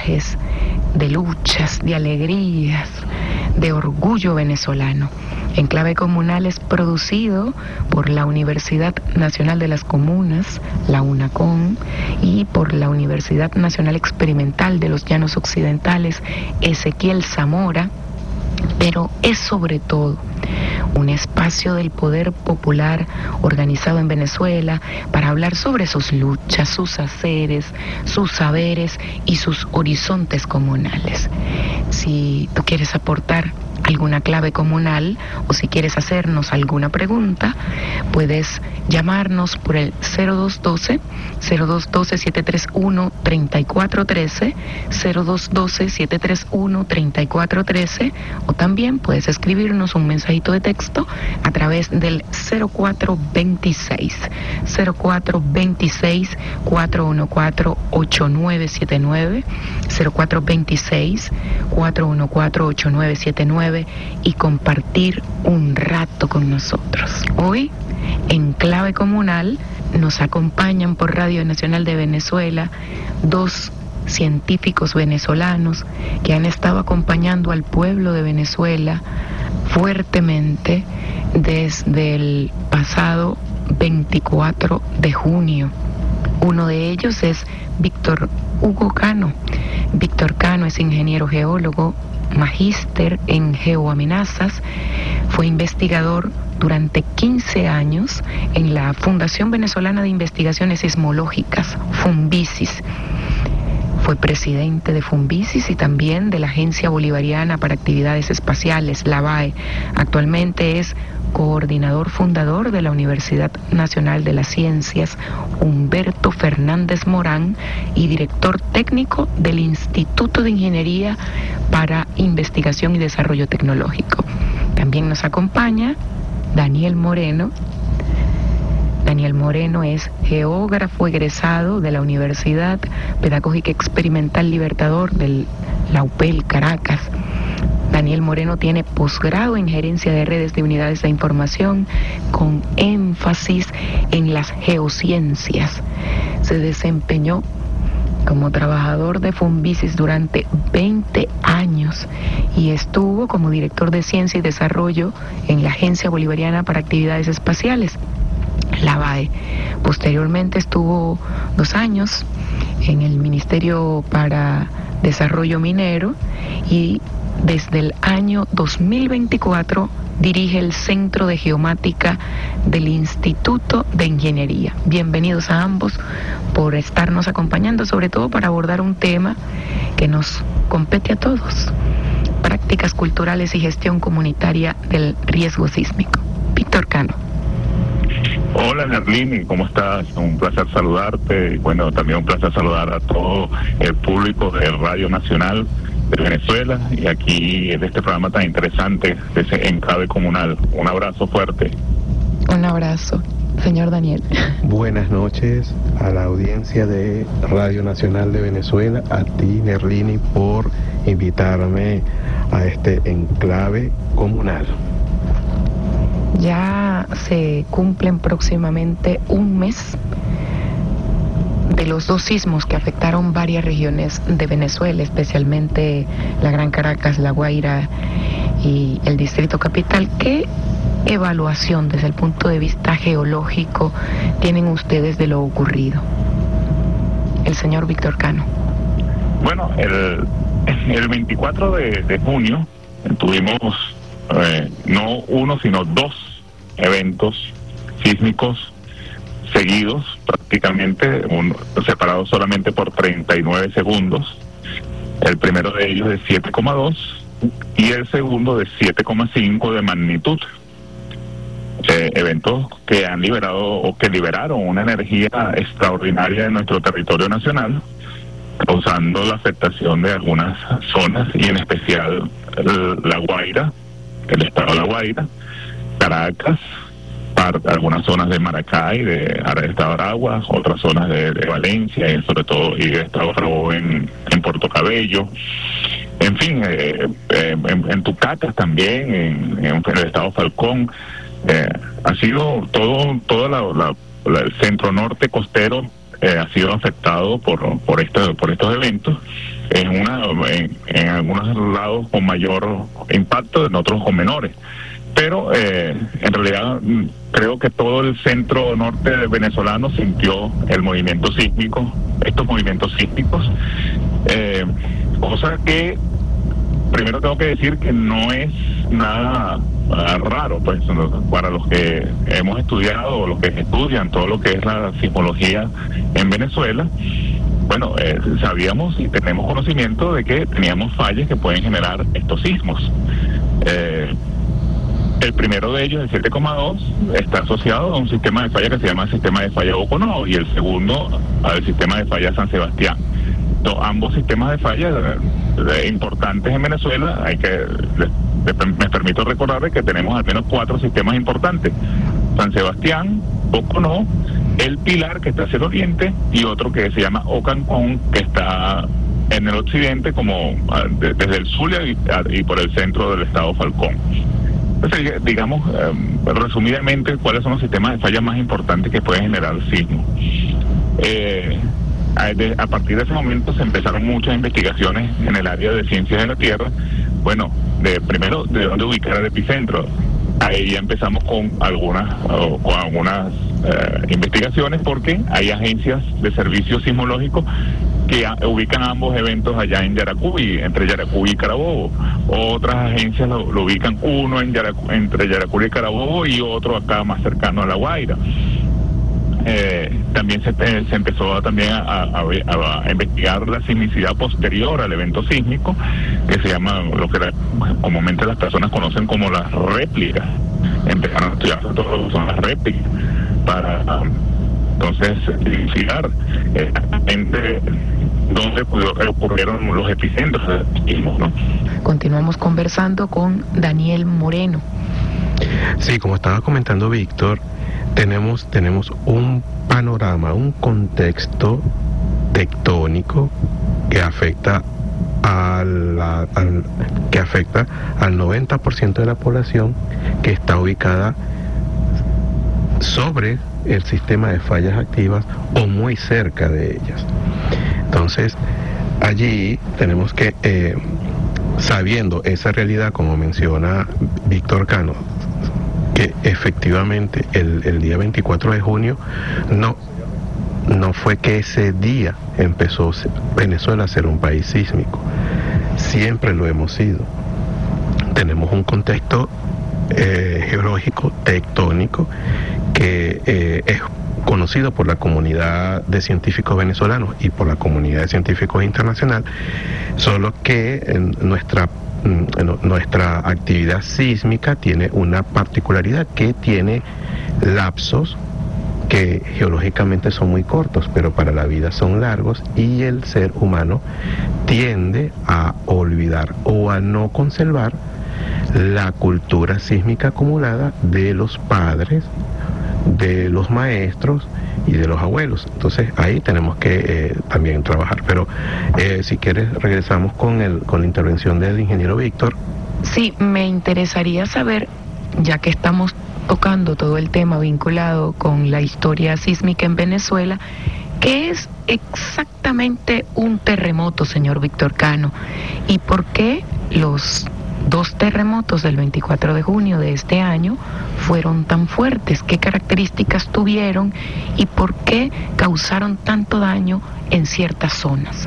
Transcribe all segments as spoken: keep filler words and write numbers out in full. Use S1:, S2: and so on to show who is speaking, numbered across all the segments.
S1: viajes, de luchas, de alegrías, de orgullo venezolano. Enclave Comunal es producido por la Universidad Nacional de las Comunas, la UNACOM, y por la Universidad Nacional Experimental de los Llanos Occidentales, Ezequiel Zamora, pero es sobre todo un espacio del poder popular organizado en Venezuela para hablar sobre sus luchas, sus haceres, sus saberes y sus horizontes comunales. Si tú quieres aportar alguna clave comunal o si quieres hacernos alguna pregunta, puedes llamarnos por el cero dos uno dos, cero dos uno dos, siete tres uno, tres cuatro uno tres, cero dos uno dos, siete tres uno, tres cuatro uno tres, o también puedes escribirnos un mensajito de texto a través del cero cuatro veintiséis, cero cuatro veintiséis, cuatro uno cuatro, ocho nueve siete nueve, cero cuatro veintiséis, cuatro uno cuatro, ocho nueve siete nueve, y compartir un rato con nosotros. Hoy, en Clave Comunal, nos acompañan por Radio Nacional de Venezuela dos científicos venezolanos que han estado acompañando al pueblo de Venezuela fuertemente desde el pasado veinticuatro de junio. Uno de ellos es Víctor Hugo Cano. Víctor Cano es ingeniero geólogo, magíster en geoamenazas, fue investigador durante quince años en la Fundación Venezolana de Investigaciones Sismológicas, FUNVISIS. Fue presidente de FUNVISIS y también de la Agencia Bolivariana para Actividades Espaciales, la B A E. Actualmente es coordinador fundador de la Universidad Nacional de las Ciencias Humberto Fernández Morán y director técnico del Instituto de Ingeniería para Investigación y Desarrollo Tecnológico. También nos acompaña Daniel Moreno. Daniel Moreno es geógrafo egresado de la Universidad Pedagógica Experimental Libertador de la U P E L Caracas. Daniel Moreno tiene posgrado en gerencia de redes de unidades de información con énfasis en las geociencias. Se desempeñó como trabajador de FUNVISIS durante veinte años y estuvo como director de ciencia y desarrollo en la Agencia Bolivariana para Actividades Espaciales, la B A E. Posteriormente estuvo dos años en el Ministerio para Desarrollo Minero y desde el año dos mil veinticuatro dirige el Centro de Geomática del Instituto de Ingeniería. Bienvenidos a ambos por estarnos acompañando, sobre todo para abordar un tema que nos compete a todos: prácticas culturales y gestión comunitaria del riesgo sísmico. Víctor Cano.
S2: Hola, Nerlini, ¿cómo estás? Un placer saludarte. Bueno, también un placer saludar a todo el público de Radio Nacional de Venezuela y aquí en este programa tan interesante de ese Enclave Comunal. Un abrazo fuerte.
S1: Un abrazo, señor Daniel.
S3: Buenas noches a la audiencia de Radio Nacional de Venezuela, a ti, Nerlini, por invitarme a este Enclave Comunal.
S1: Ya se cumplen próximamente un mes de los dos sismos que afectaron varias regiones de Venezuela, especialmente la Gran Caracas, La Guaira y el Distrito Capital. ¿Qué evaluación desde el punto de vista geológico tienen ustedes de lo ocurrido? El señor Víctor Cano.
S2: Bueno, el, el veinticuatro de junio tuvimos eh, no uno, sino dos eventos sísmicos seguidos, prácticamente un, separados solamente por treinta y nueve segundos. El primero de ellos de siete coma dos y el segundo de siete coma cinco de magnitud. Eh, eventos que han liberado o que liberaron una energía extraordinaria en nuestro territorio nacional, causando la afectación de algunas zonas y en especial el, La Guaira, el estado de La Guaira, Caracas, algunas zonas de Maracay, de Estado de Aragua, otras zonas de, de Valencia y sobre todo y de Estado Carabobo en, en Puerto Cabello, en fin, eh, eh, en, en Tucacas también, en, en el Estado Falcón. Eh, ha sido todo, todo la, la, la, el centro norte costero eh, ha sido afectado por por este, por estos eventos, en una en, en algunos lados con mayor impacto, en otros con menores. Pero eh, en realidad creo que todo el centro norte venezolano sintió el movimiento sísmico, estos movimientos sísmicos, eh, cosa que primero tengo que decir que no es nada uh, raro, pues para los que hemos estudiado o los que estudian todo lo que es la sismología en Venezuela. Bueno, eh, sabíamos y tenemos conocimiento de que teníamos fallas que pueden generar estos sismos. Eh, El primero de ellos, el siete coma dos, está asociado a un sistema de falla que se llama sistema de falla Boconó, y el segundo al sistema de falla San Sebastián. Entonces, ambos sistemas de falla eh, importantes en Venezuela. Hay que le, le, me permito recordarles que tenemos al menos cuatro sistemas importantes: San Sebastián, Boconó, el Pilar, que está hacia el oriente, y otro que se llama Ocancón, que está en el occidente, como de, desde el Zulia y, y por el centro del estado Falcón. Entonces, digamos, eh, resumidamente, cuáles son los sistemas de falla más importantes que pueden generar sismos. Eh, a, de, a partir de ese momento se empezaron muchas investigaciones en el área de ciencias de la Tierra. Bueno, de, primero, de dónde ubicar el epicentro. Ahí ya empezamos con algunas, o, con algunas eh, investigaciones, porque hay agencias de servicios sismológicos que a, ubican ambos eventos allá en Yaracuy, entre Yaracuy y Carabobo. Otras agencias lo, lo ubican uno en Yaracu, entre Yaracuy y Carabobo, y otro acá más cercano a La Guaira. Eh, también se, eh, se empezó a, también a, a, a, a investigar la sismicidad posterior al evento sísmico, que se llama lo que la, comúnmente las personas conocen como las réplicas. Empezaron a estudiar todo lo que son las réplicas para um, entonces identificar exactamente dónde ocurrieron los epicentros del sismo, ¿no?
S1: Continuamos conversando con Daniel Moreno.
S3: Sí, como estaba comentando Víctor, tenemos tenemos un panorama, un contexto tectónico que afecta a la, al, que afecta al noventa por ciento de la población, que está ubicada sobre el sistema de fallas activas o muy cerca de ellas. Entonces, allí tenemos que, eh, sabiendo esa realidad, como menciona Víctor Cano, que efectivamente el, el día veinticuatro de junio no, no fue que ese día empezó Venezuela a ser un país sísmico. Siempre lo hemos sido. Tenemos un contexto eh, geológico, tectónico, que eh, es conocido por la comunidad de científicos venezolanos y por la comunidad de científicos internacional, solo que en nuestra nuestra actividad sísmica tiene una particularidad, que tiene lapsos que geológicamente son muy cortos, pero para la vida son largos, y el ser humano tiende a olvidar o a no conservar la cultura sísmica acumulada de los padres, de los maestros y de los abuelos. Entonces ahí tenemos que eh, también trabajar. Pero eh, si quieres regresamos con el con la intervención del ingeniero Víctor.
S1: Sí, me interesaría saber, ya que estamos tocando todo el tema vinculado con la historia sísmica en Venezuela, ¿qué es exactamente un terremoto, señor Víctor Cano? ¿Y por qué los dos terremotos del veinticuatro de junio de este año fueron tan fuertes? ¿Qué características tuvieron y por qué causaron tanto daño en ciertas zonas?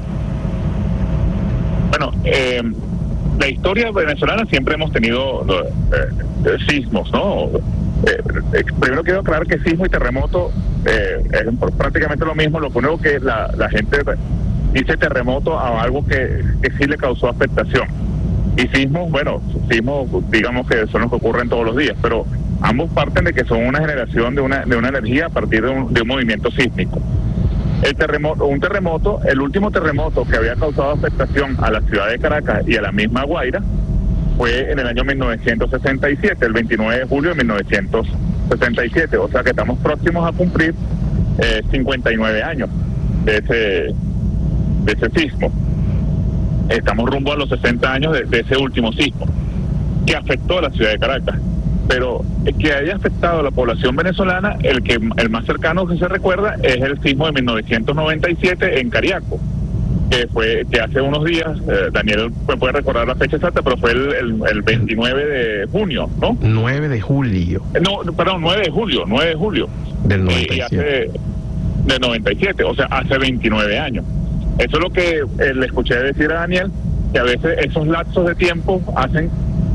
S2: Bueno, eh, la historia venezolana siempre hemos tenido eh, sismos, ¿no? Eh, eh, primero quiero aclarar que sismo y terremoto eh, es prácticamente lo mismo. Lo único que la, la gente dice terremoto a algo que, que sí le causó afectación. Y sismos, bueno, sismos digamos que son los que ocurren todos los días, pero ambos parten de que son una generación de una de una energía a partir de un, de un movimiento sísmico. El terremoto, un terremoto, el último terremoto que había causado afectación a la ciudad de Caracas y a la misma Guaira fue en el año mil novecientos sesenta y siete, el veintinueve de julio de mil novecientos sesenta y siete, o sea que estamos próximos a cumplir eh, cincuenta y nueve años de ese, de ese sismo. Estamos rumbo a los sesenta años de, de ese último sismo que afectó a la ciudad de Caracas. pero que haya afectado a la población venezolana, el que el más cercano que se recuerda es el sismo de mil novecientos noventa y siete en Cariaco, que fue que hace unos días, eh, Daniel puede recordar la fecha exacta, pero fue el, el, el veintinueve de junio, ¿no?
S3: nueve de julio.
S2: No, perdón, nueve de julio, nueve de julio.
S3: Del noventa y siete.
S2: Eh, hace, del noventa y siete, o sea, hace veintinueve años. Eso es lo que eh, le escuché decir a Daniel, que a veces esos lapsos de tiempo hacen,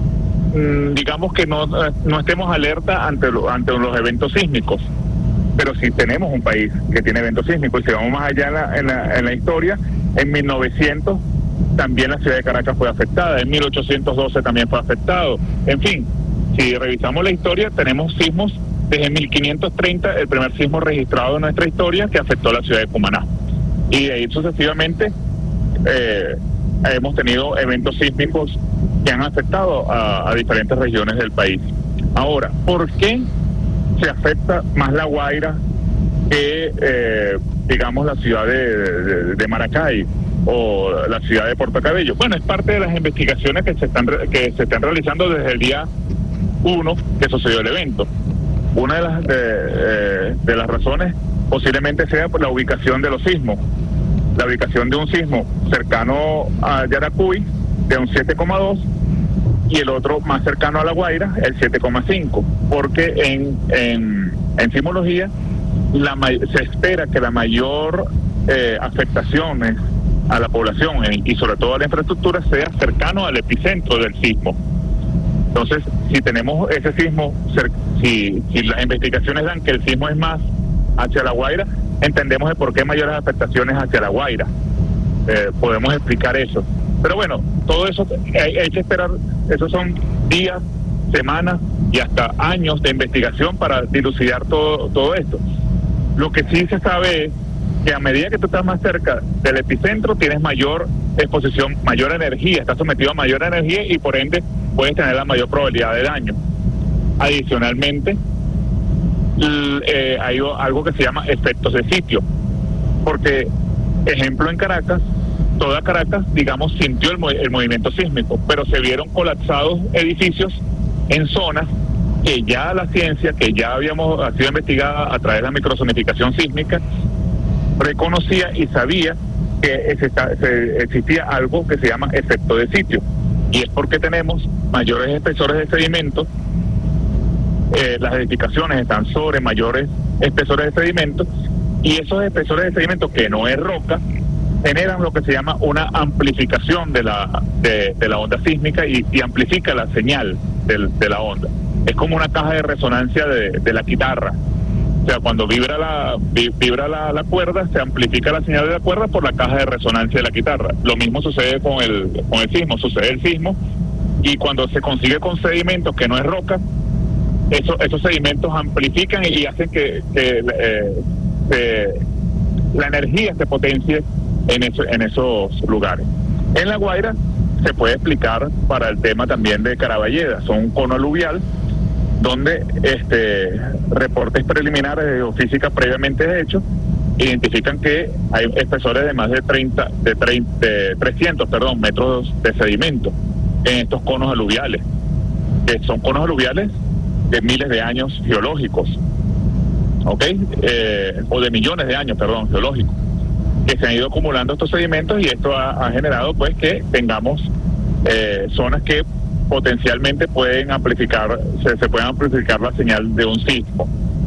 S2: mmm, digamos que no, no estemos alerta ante, lo, ante los eventos sísmicos. Pero sí tenemos un país que tiene eventos sísmicos, y si vamos más allá en la, en la, en la historia, en mil novecientos también la ciudad de Caracas fue afectada, en mil ochocientos doce también fue afectado. En fin, si revisamos la historia, tenemos sismos desde mil quinientos treinta, el primer sismo registrado en nuestra historia que afectó a la ciudad de Cumaná. Y de ahí sucesivamente eh, hemos tenido eventos sísmicos que han afectado a, a diferentes regiones del país. Ahora, ¿por qué se afecta más La Guaira que, eh, digamos, la ciudad de, de, de Maracay o la ciudad de Puerto Cabello? Bueno, es parte de las investigaciones que se están que se están realizando desde el día uno que sucedió el evento. Una de las de, eh, de las razones posiblemente sea por la ubicación de los sismos. La ubicación de un sismo cercano a Yaracuy de un siete coma dos y el otro más cercano a La Guaira, el siete coma cinco, porque en, en, en sismología la, se espera que la mayor eh, afectaciones a la población eh, y sobre todo a la infraestructura sea cercano al epicentro del sismo. Entonces, si tenemos ese sismo, si, si las investigaciones dan que el sismo es más hacia La Guaira, entendemos el por qué mayores afectaciones hacia La Guaira. Eh, podemos explicar eso. Pero bueno, todo eso hay, hay que esperar, esos son días, semanas y hasta años de investigación para dilucidar todo, todo esto. Lo que sí se sabe es que a medida que tú estás más cerca del epicentro tienes mayor exposición, mayor energía, estás sometido a mayor energía y por ende puedes tener la mayor probabilidad de daño. Adicionalmente, eh, hay algo que se llama efectos de sitio, porque, ejemplo, en Caracas, toda Caracas, digamos, sintió el, el movimiento sísmico, pero se vieron colapsados edificios en zonas que ya la ciencia, que ya habíamos ha sido investigada a través de la microsonificación sísmica, reconocía y sabía que existía algo que se llama efecto de sitio, y es porque tenemos mayores espesores de sedimentos, eh, las edificaciones están sobre mayores espesores de sedimentos, y esos espesores de sedimentos, que no es roca, generan lo que se llama una amplificación de la de, de la onda sísmica y, y amplifica la señal del, de la onda. Es como una caja de resonancia de, de la guitarra. O sea, cuando vibra la vibra la, la cuerda, se amplifica la señal de la cuerda por la caja de resonancia de la guitarra. Lo mismo sucede con el con el sismo, sucede el sismo, y cuando se consigue con sedimentos que no es roca, eso, esos sedimentos amplifican y hacen que, que eh, eh, la energía se potencie en, eso, en esos lugares. En La Guaira se puede explicar para el tema también de Caraballeda, son un cono aluvial donde este reportes preliminares de geofísica previamente hechos identifican que hay espesores de más de treinta, de, treinta, de trescientos, perdón, metros de sedimento en estos conos aluviales, que son conos aluviales de miles de años geológicos, ¿ok? Eh, o de millones de años, perdón, geológicos, que se han ido acumulando estos sedimentos, y esto ha, ha generado pues que tengamos eh, zonas que potencialmente pueden amplificar, se, se pueden amplificar la señal de un sismo.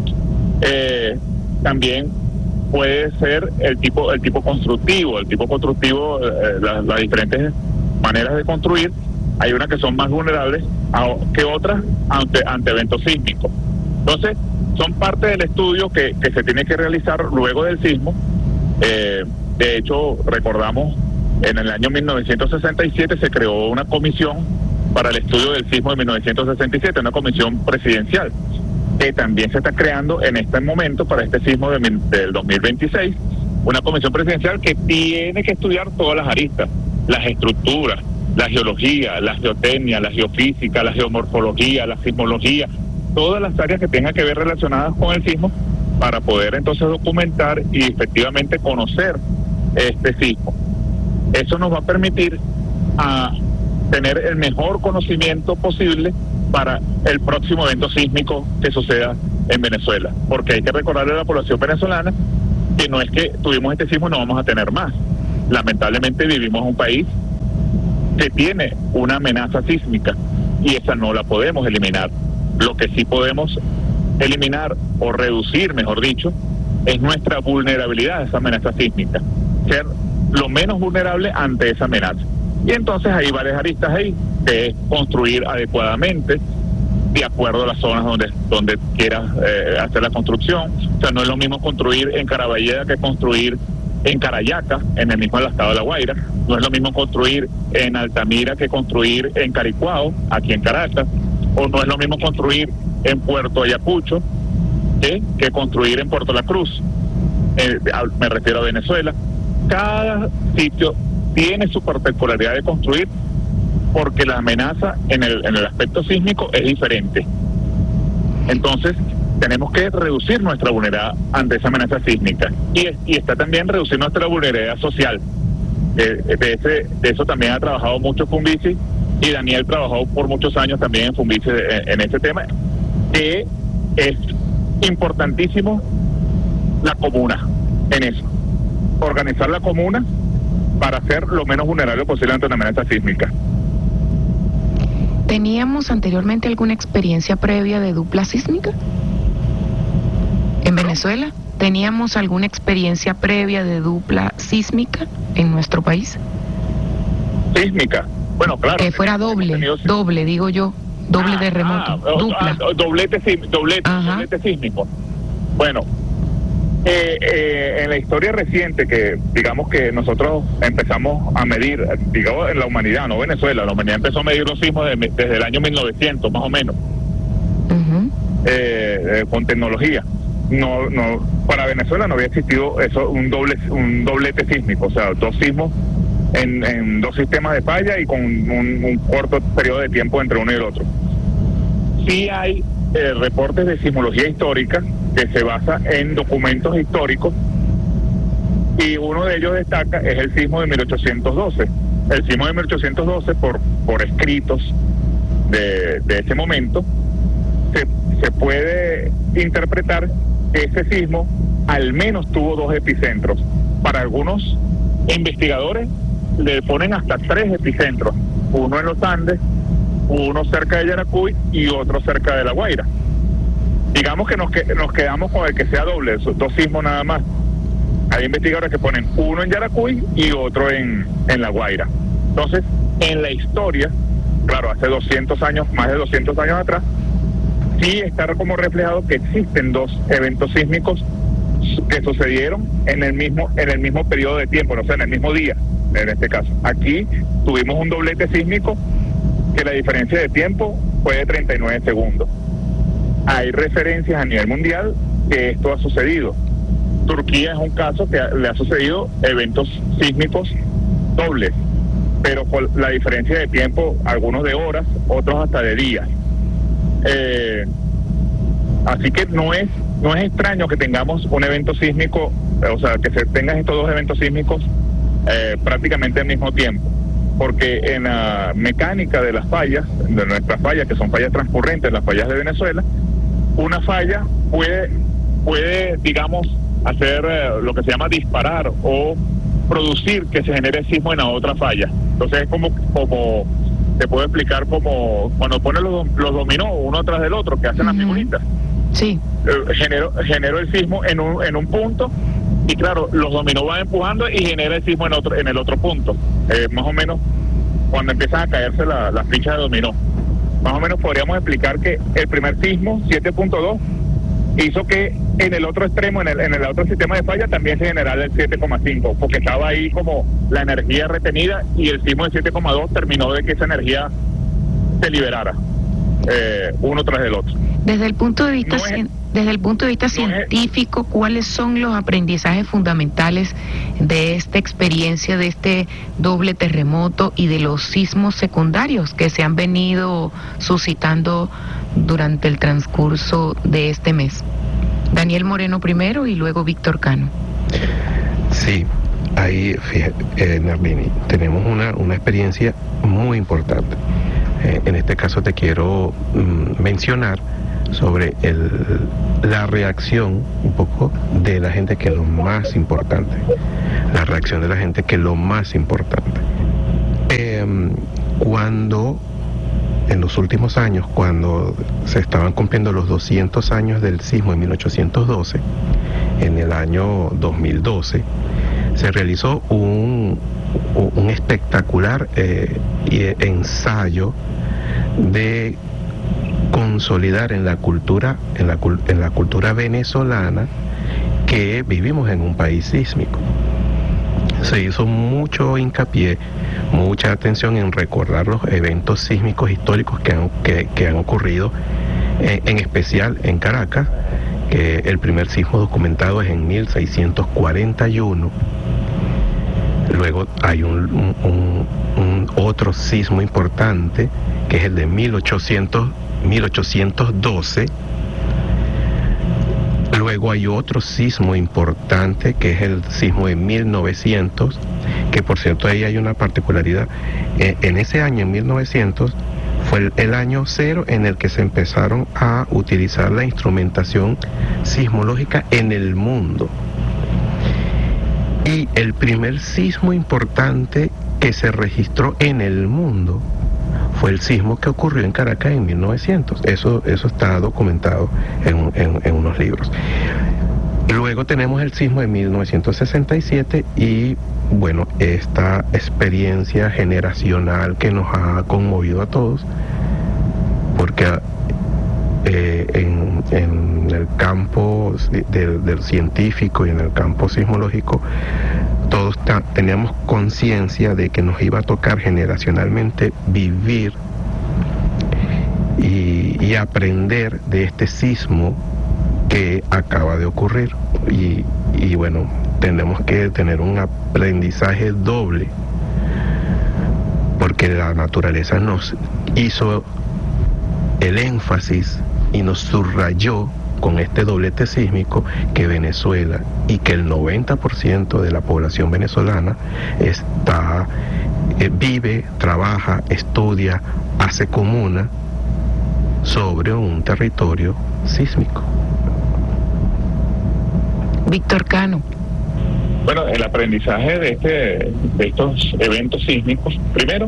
S2: Eh, también puede ser el tipo, el tipo constructivo, el tipo constructivo, eh, las, las diferentes maneras de construir. Hay unas que son más vulnerables a, que otras ante, ante eventos sísmicos. Entonces, son parte del estudio que, que se tiene que realizar luego del sismo. Eh, de hecho, recordamos, en el año mil novecientos sesenta y siete se creó una comisión para el estudio del sismo de mil novecientos sesenta y siete, una comisión presidencial, que también se está creando en este momento para este sismo de, del dos mil veintiséis, una comisión presidencial que tiene que estudiar todas las aristas, las estructuras, la geología, la geotecnia, la geofísica, la geomorfología, la sismología, todas las áreas que tengan que ver relacionadas con el sismo, para poder entonces documentar y efectivamente conocer este sismo. Eso nos va a permitir a tener el mejor conocimiento posible para el próximo evento sísmico que suceda en Venezuela, porque hay que recordarle a la población venezolana que no es que tuvimos este sismo y no vamos a tener más. Lamentablemente vivimos en un país que tiene una amenaza sísmica y esa no la podemos eliminar. Lo que sí podemos eliminar o reducir, mejor dicho, es nuestra vulnerabilidad a esa amenaza sísmica, ser lo menos vulnerable ante esa amenaza. Y entonces hay varias aristas ahí, que es construir adecuadamente, de acuerdo a las zonas donde donde quieras eh, hacer la construcción. O sea, no es lo mismo construir en Caraballeda que construir en Carayaca, en el mismo estado de La Guaira. No es lo mismo construir en Altamira que construir en Caricuao, aquí en Caracas. O no es lo mismo construir en Puerto Ayacucho que, que construir en Puerto La Cruz. Eh, me refiero a Venezuela. Cada sitio tiene su particularidad de construir, porque la amenaza en el, en el aspecto sísmico es diferente. Entonces, tenemos que reducir nuestra vulnerabilidad ante esa amenaza sísmica. Y, y está también reducir nuestra vulnerabilidad social. De, de, ese, de eso también ha trabajado mucho Funvici, y Daniel trabajó por muchos años también en Funvici en, en ese tema, que es importantísimo la comuna en eso. Organizar la comuna para ser lo menos vulnerable posible ante una amenaza sísmica.
S1: ¿Teníamos anteriormente alguna experiencia previa de dupla sísmica en Venezuela? ¿Teníamos alguna experiencia previa de dupla sísmica en nuestro país?
S2: Sísmica, bueno, claro.
S1: Que fuera doble, tenido... doble, digo yo, doble ah, terremoto, ah, dupla.
S2: Ah, doblete, doblete, doblete sísmico. Bueno, eh, eh, en la historia reciente, que digamos que nosotros empezamos a medir, digamos en la humanidad, no Venezuela, la humanidad empezó a medir los sismos de, desde el año mil novecientos, más o menos, uh-huh. eh, eh, con tecnología. No, no, para Venezuela no había existido eso, un doble, un doblete sísmico, o sea, dos sismos en, en dos sistemas de falla y con un, un corto periodo de tiempo entre uno y el otro. Sí hay eh, reportes de sismología histórica que se basa en documentos históricos, y uno de ellos destaca es el sismo de mil ochocientos doce. El sismo de mil ochocientos doce, por, por escritos de, de ese momento, se, se puede interpretar que ese sismo al menos tuvo dos epicentros. Para algunos investigadores le ponen hasta tres epicentros, uno en los Andes, uno cerca de Yaracuy y otro cerca de La Guaira. Digamos que nos, que nos quedamos con el que sea doble, esos dos sismos nada más. Hay investigadores que ponen uno en Yaracuy y otro en, en La Guaira. Entonces, en la historia, claro, hace doscientos años, más de doscientos años atrás, sí está como reflejado que existen dos eventos sísmicos que sucedieron en el mismo en el mismo periodo de tiempo, no sé, en el mismo día, en este caso. Aquí tuvimos un doblete sísmico que la diferencia de tiempo fue de treinta y nueve segundos. Hay referencias a nivel mundial que esto ha sucedido. Turquía es un caso que le ha sucedido eventos sísmicos dobles, pero con la diferencia de tiempo, algunos de horas, otros hasta de días. Eh, así que no es no es extraño que tengamos un evento sísmico, o sea, que se tengan estos dos eventos sísmicos eh, prácticamente al mismo tiempo, porque en la mecánica de las fallas, de nuestras fallas, que son fallas transcurrentes, las fallas de Venezuela, una falla puede, puede digamos, hacer eh, lo que se llama disparar o producir que se genere sismo en la otra falla. Entonces es como, como te puedo explicar como cuando pones los, los dominó uno tras del otro, que hacen uh-huh. las figuritas.
S1: Sí.
S2: Eh, generó, generó el sismo en un, en un punto, y claro, los dominó van empujando y genera el sismo en otro, en el otro punto. Eh, más o menos cuando empiezan a caerse la, las fichas de dominó. Más o menos podríamos explicar que el primer sismo, siete punto dos, hizo que en el otro extremo, en el, en el otro sistema de falla, también se generara el siete coma cinco, porque estaba ahí como la energía retenida, y el sismo de siete coma dos terminó de que esa energía se liberara, eh, uno tras el otro.
S1: Desde el punto de vista no es, desde el punto de vista no científico, es, ¿cuáles son los aprendizajes fundamentales de esta experiencia, de este doble terremoto y de los sismos secundarios que se han venido suscitando durante el transcurso de este mes? Daniel Moreno primero y luego Víctor Cano.
S3: Sí, ahí, fíjate, eh, Narlini, tenemos una, una experiencia muy importante. Eh, en este caso te quiero mm, mencionar sobre el, la reacción un poco de la gente, que es lo más importante. La reacción de la gente, que es lo más importante. Eh, cuando, en los últimos años, cuando se estaban cumpliendo los doscientos años del sismo en mil ochocientos doce, en el año dos mil doce, se realizó un, un espectacular eh, ensayo de consolidar en la cultura, en la, en la cultura venezolana, que vivimos en un país sísmico. Se hizo mucho hincapié, mucha atención en recordar los eventos sísmicos históricos que han, que, que han ocurrido, en, en especial en Caracas, que el primer sismo documentado es en mil seiscientos cuarenta y uno. Luego hay un, un, un, un otro sismo importante, que es el de mil ochocientos doce. Luego hay otro sismo importante, que es el sismo de mil novecientos, que por cierto ahí hay una particularidad. Eh, en ese año, en mil novecientos, fue el, el año cero en el que se empezaron a utilizar la instrumentación sismológica en el mundo. Y el primer sismo importante que se registró en el mundo fue el sismo que ocurrió en Caracas en mil novecientos. Eso, eso está documentado en, en, en unos libros. Luego tenemos el sismo de mil novecientos sesenta y siete y, bueno, esta experiencia generacional que nos ha conmovido a todos, porque eh, en, en el campo de, del científico y en el campo sismológico, todos ta- teníamos conciencia de que nos iba a tocar generacionalmente vivir y, y aprender de este sismo que acaba de ocurrir. Y, y bueno, tenemos que tener un aprendizaje doble, porque la naturaleza nos hizo el énfasis y nos subrayó con este doblete sísmico que Venezuela, y que el noventa por ciento de la población venezolana está, eh, vive, trabaja, estudia, hace comuna sobre un territorio sísmico.
S1: Víctor Cano.
S2: Bueno, el aprendizaje de, este, de estos eventos sísmicos, primero,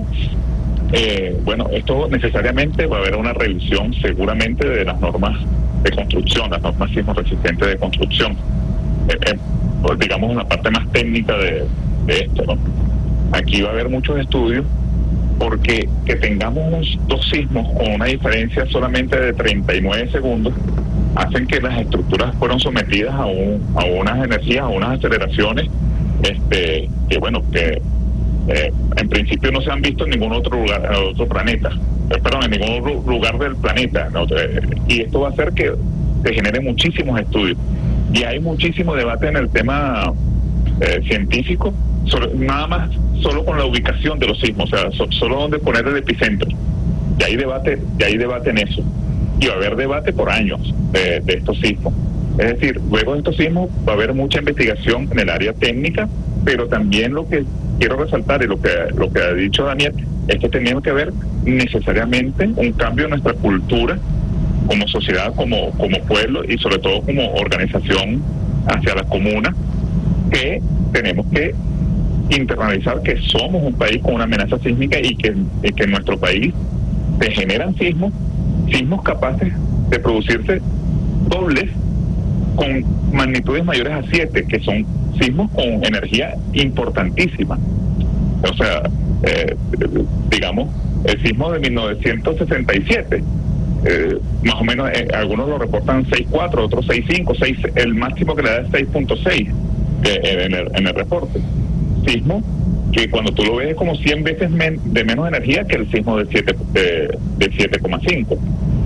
S2: eh, bueno, esto necesariamente va a haber una revisión seguramente de las normas de construcción, las normas sismo resistentes de construcción, eh, eh, pues, digamos una parte más técnica de, de esto, ¿no? Aquí va a haber muchos estudios, porque que tengamos dos sismos con una diferencia solamente de treinta y nueve segundos hacen que las estructuras fueron sometidas a, un, a unas energías, a unas aceleraciones, este, que bueno, que eh, en principio no se han visto en ningún otro lugar, en otro planeta, eh, perdón, en ningún otro lugar del planeta, ¿no? Eh, y esto va a hacer que se generen muchísimos estudios. Y hay muchísimo debate en el tema eh, científico, sobre, nada más solo con la ubicación de los sismos, o sea, so, solo donde poner el epicentro. Y hay debate, y hay debate en eso. Y va a haber debate por años de, de estos sismos. Es decir, luego de estos sismos va a haber mucha investigación en el área técnica, pero también lo que quiero resaltar y lo que, lo que ha dicho Daniel, es que tenemos que ver necesariamente un cambio en nuestra cultura como sociedad, como, como pueblo y sobre todo como organización hacia la comuna, que tenemos que internalizar que somos un país con una amenaza sísmica y que, y que en nuestro país se generan sismos, sismos capaces de producirse dobles con magnitudes mayores a siete, que son sismos con energía importantísima. O sea, eh, digamos, el sismo de mil novecientos sesenta y siete, eh, más o menos, eh, algunos lo reportan seis punto cuatro, otros seis punto cinco, seis, el máximo que le da es seis punto seis eh, en, el, en el reporte. Sismo que cuando tú lo ves es como cien veces men, de menos energía que el sismo de siete de, de siete coma cinco.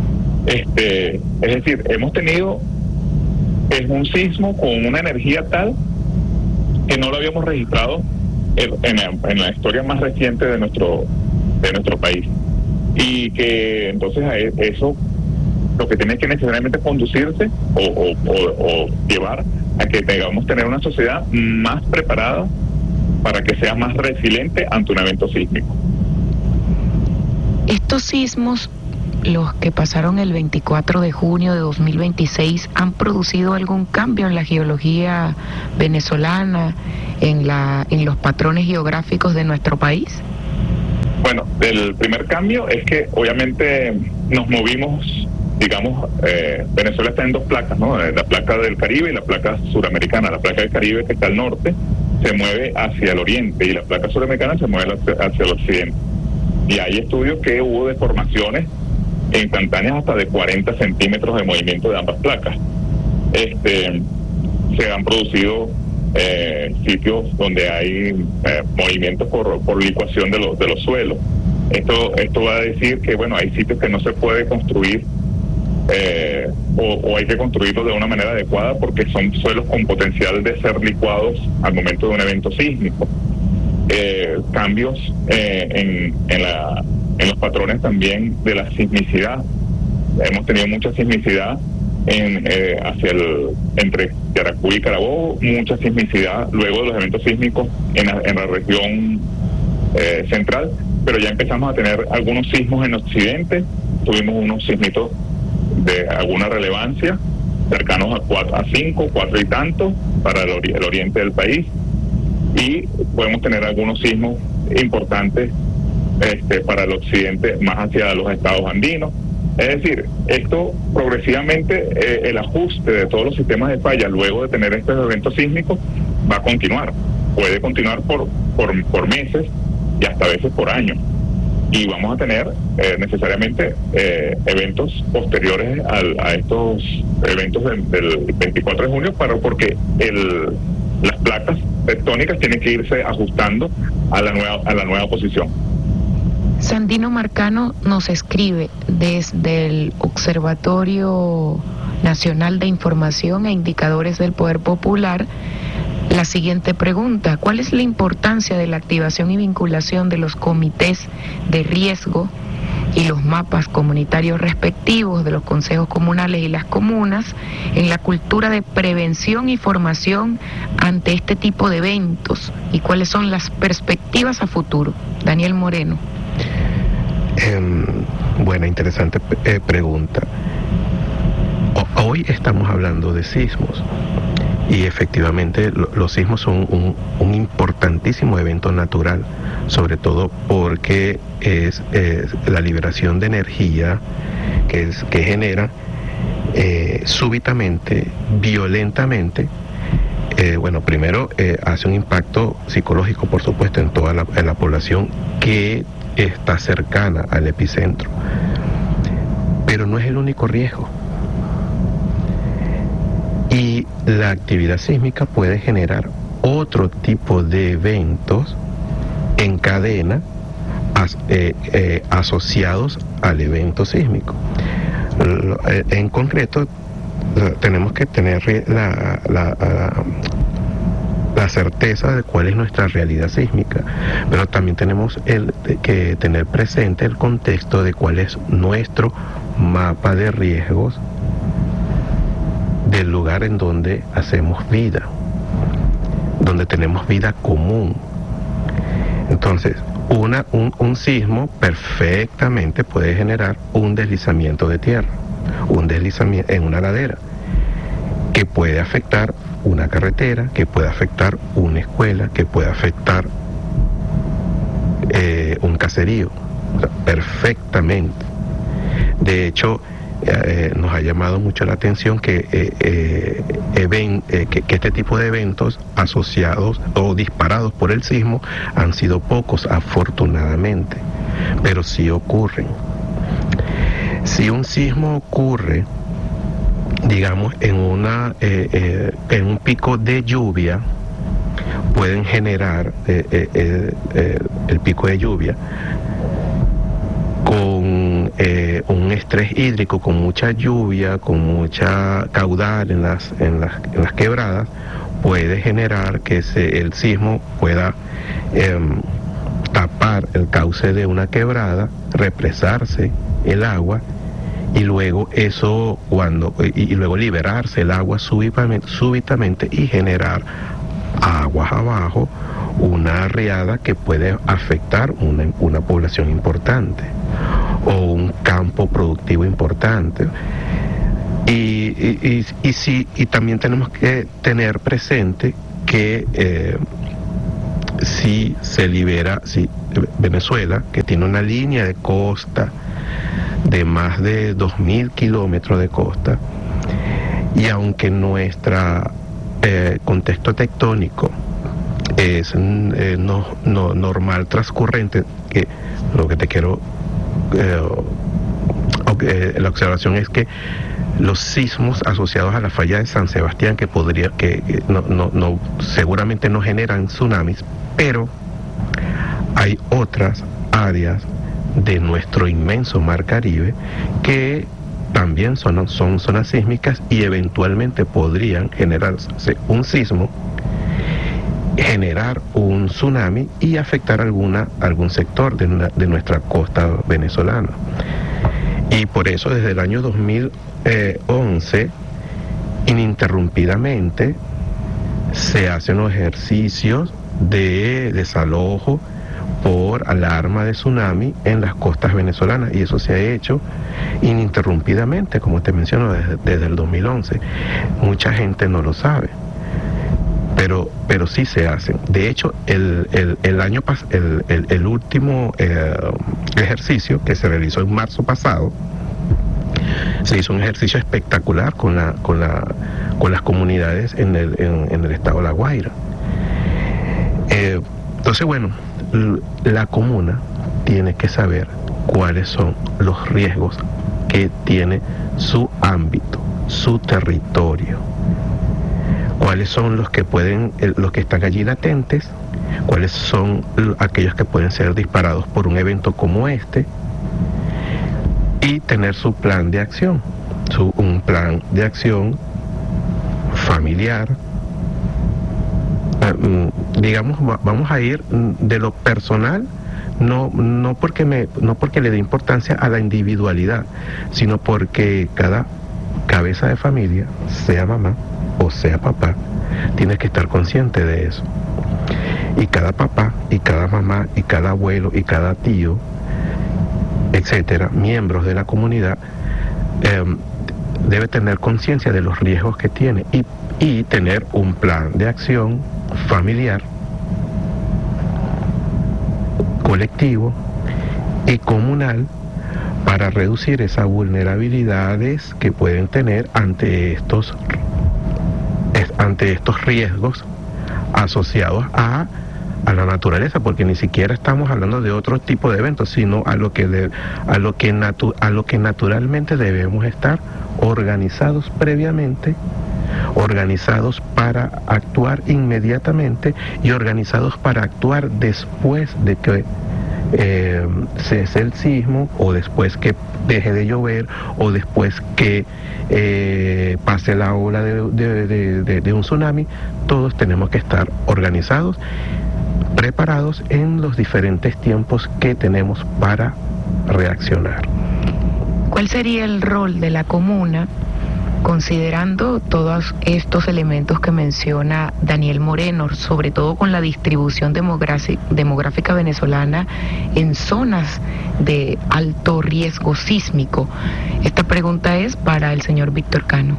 S2: Este, es decir, hemos tenido es un sismo con una energía tal que no lo habíamos registrado en, en, la, en la historia más reciente de nuestro de nuestro país, y que entonces a eso lo que tiene que necesariamente conducirse o, o, o, o llevar a que tengamos tener una sociedad más preparada para que sea más resiliente ante un evento sísmico.
S1: Estos sismos, los que pasaron el veinticuatro de junio de dos mil veintiséis, ¿han producido algún cambio en la geología venezolana, en, la, en los patrones geográficos de nuestro país?
S2: Bueno, el primer cambio es que obviamente nos movimos, digamos, eh, Venezuela está en dos placas, ¿no? La placa del Caribe y la placa suramericana. La placa del Caribe, que está al norte, se mueve hacia el oriente, y la placa suramericana se mueve hacia, hacia el occidente. Y hay estudios que hubo deformaciones instantáneas hasta de cuarenta centímetros de movimiento de ambas placas. Este, se han producido eh, sitios donde hay eh, movimientos por, por licuación de los, de los suelos. Esto, esto va a decir que, bueno, hay sitios que no se puede construir eh, o, o hay que construirlos de una manera adecuada porque son suelos con potencial de ser licuados al momento de un evento sísmico. Eh, cambios eh, en, en, la, en los patrones también de la sismicidad. Hemos tenido mucha sismicidad en, eh, hacia el, entre Yaracuy y Carabobo, mucha sismicidad luego de los eventos sísmicos en la, en la región eh, central, pero ya empezamos a tener algunos sismos en Occidente. Tuvimos unos sismitos de alguna relevancia, cercanos a cuatro, a cinco, cuatro y tanto para el, ori el oriente del país. Y podemos tener algunos sismos importantes este, para el occidente, más hacia los estados andinos. Es decir, esto progresivamente, eh, el ajuste de todos los sistemas de falla luego de tener estos eventos sísmicos va a continuar. Puede continuar por, por, por meses y hasta veces por años. Y vamos a tener eh, necesariamente eh, eventos posteriores al, a estos eventos del, del veinticuatro de junio, para, porque el, las placas tectónicas tienen que irse ajustando a la nueva, a la nueva posición.
S1: Sandino Marcano nos escribe desde el Observatorio Nacional de Información e Indicadores del Poder Popular la siguiente pregunta: ¿cuál es la importancia de la activación y vinculación de los comités de riesgo y los mapas comunitarios respectivos de los consejos comunales y las comunas en la cultura de prevención y formación ante este tipo de eventos? ¿Y cuáles son las perspectivas a futuro? Daniel Moreno.
S3: Eh, buena, interesante eh, pregunta. O, hoy estamos hablando de sismos y efectivamente lo, los sismos son un, un importantísimo evento natural, sobre todo porque es, es la liberación de energía que, es, que genera eh, súbitamente, violentamente. Eh, bueno, primero eh, hace un impacto psicológico, por supuesto, en toda la, en la población que está cercana al epicentro, pero no es el único riesgo. Y la actividad sísmica puede generar otro tipo de eventos en cadena as, eh, eh, asociados al evento sísmico. En concreto, tenemos que tener la, la, la la certeza de cuál es nuestra realidad sísmica, pero también tenemos el, que tener presente el contexto de cuál es nuestro mapa de riesgos del lugar en donde hacemos vida, donde tenemos vida común. Entonces, una, un, un sismo perfectamente puede generar un deslizamiento de tierra, un deslizamiento en una ladera, que puede afectar una carretera, que puede afectar una escuela, que puede afectar eh, un caserío, o sea, perfectamente. De hecho, eh, nos ha llamado mucho la atención que, eh, eh, even, eh, que, que este tipo de eventos asociados o disparados por el sismo han sido pocos, afortunadamente, pero sí ocurren. Si un sismo ocurre, digamos, en una eh, eh, en un pico de lluvia, pueden generar eh, eh, eh, eh, el pico de lluvia con eh, un estrés hídrico, con mucha lluvia, con mucha caudal en las en las, en las quebradas, puede generar que se, el sismo pueda eh, tapar el cauce de una quebrada, represarse el agua, y luego eso cuando y, y luego liberarse el agua súbitamente, súbitamente y generar aguas abajo una riada que puede afectar una, una población importante. o un campo productivo importante. Y, y, y, y, sí, y también tenemos que tener presente que eh, si se libera, si Venezuela, que tiene una línea de costa de más de dos mil kilómetros de costa, y aunque nuestro eh, contexto tectónico es eh, no, no, normal transcurrente, que lo que te quiero, eh, eh, la observación es que los sismos asociados a la falla de San Sebastián, que podría, que eh, no, no, no, seguramente no generan tsunamis, pero hay otras áreas de nuestro inmenso mar Caribe que también son, son zonas sísmicas y eventualmente podrían generarse un sismo, generar un tsunami y afectar alguna, algún sector de, una, de nuestra costa venezolana. Y por eso desde el año dos mil once, ininterrumpidamente, se hacen los ejercicios de desalojo por alarma de tsunami en las costas venezolanas, y eso se ha hecho ininterrumpidamente, como te menciono, desde, desde el dos mil once. Mucha gente no lo sabe, pero pero sí se hacen. De hecho, el, el, el año pas el, el, el último eh, ejercicio que se realizó en marzo pasado, se hizo un ejercicio espectacular con la con la con las comunidades en el en, en el estado de La Guaira. Eh, entonces, bueno, la comuna tiene que saber cuáles son los riesgos que tiene su ámbito, su territorio, cuáles son los que pueden, los que están allí latentes, cuáles son aquellos que pueden ser disparados por un evento como este, y tener su plan de acción, su, un plan de acción familiar. Digamos, vamos a ir de lo personal, no no porque me no porque le dé importancia a la individualidad, sino porque cada cabeza de familia, sea mamá o sea papá, tiene que estar consciente de eso. Y cada papá y cada mamá y cada abuelo y cada tío, etcétera, miembros de la comunidad, eh, debe tener conciencia de los riesgos que tiene y, y tener un plan de acción familiar, colectivo y comunal para reducir esas vulnerabilidades que pueden tener ante estos ante estos riesgos asociados a a la naturaleza, porque ni siquiera estamos hablando de otro tipo de eventos, sino a lo que de, a lo que natu, a lo que naturalmente debemos estar organizados previamente, organizados para actuar inmediatamente y organizados para actuar después de que eh, cese el sismo, o después que deje de llover, o después que eh, pase la ola de, de, de, de, de un tsunami. Todos tenemos que estar organizados, preparados en los diferentes tiempos que tenemos para reaccionar.
S1: ¿Cuál sería el rol de la comuna, considerando todos estos elementos que menciona Daniel Moreno, sobre todo con la distribución demográfica venezolana en zonas de alto riesgo sísmico? Esta pregunta es para el señor Víctor Cano.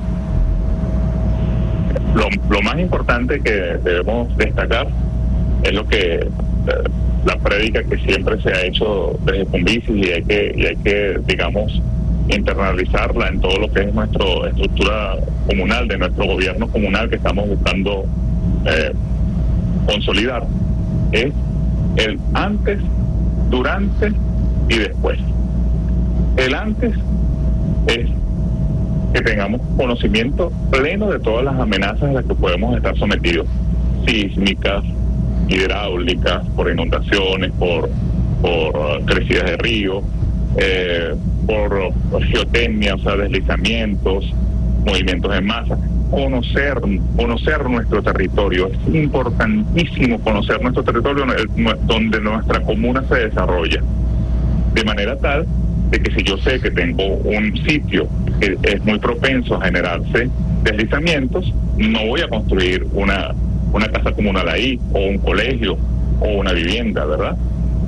S2: Lo, lo más importante que debemos destacar es lo que eh, la prédica que siempre se ha hecho desde Cumbisis, y hay que, y hay que, digamos, internalizarla en todo lo que es nuestra estructura comunal, de nuestro gobierno comunal que estamos buscando eh, consolidar, es el antes, durante y después. El antes es que tengamos conocimiento pleno de todas las amenazas a las que podemos estar sometidos, sísmicas, hidráulicas, por inundaciones, por, por uh, crecidas de río, eh, por uh, geotecnia, o sea, deslizamientos, movimientos en masa. Conocer, conocer nuestro territorio, es importantísimo conocer nuestro territorio, donde nuestra comuna se desarrolla, de manera tal de que si yo sé que tengo un sitio que es muy propenso a generarse deslizamientos, no voy a construir una una casa comunal ahí, o un colegio, o una vivienda, ¿verdad?